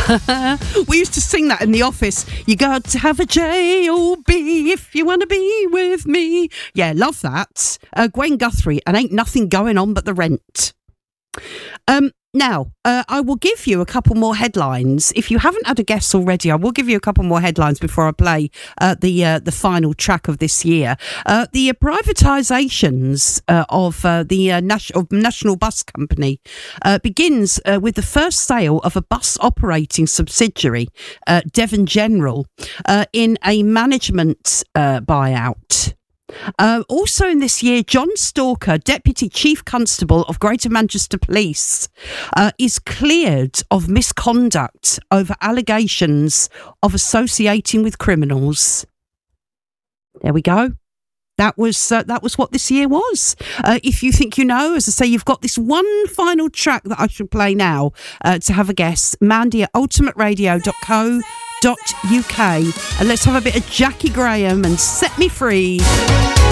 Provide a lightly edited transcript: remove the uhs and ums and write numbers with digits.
We used to sing that in the office. You got to have a J-O-B if you want to be with me. Yeah, love that. Gwen Guthrie, and ain't nothing going on but the rent. Now, I will give you a couple more headlines. If you haven't had a guess already, I will give you a couple more headlines before I play the final track of this year. The privatisations of the National Bus Company begins with the first sale of a bus operating subsidiary, Devon General, in a management buyout. Also in this year, John Stalker, Deputy Chief Constable of Greater Manchester Police, is cleared of misconduct over allegations of associating with criminals. There we go. That was what this year was. If you think you know, as I say, you've got this one final track that I should play now to have a guess. Mandy at ultimateradio.co.uk. And let's have a bit of Jackie Graham and Set Me Free.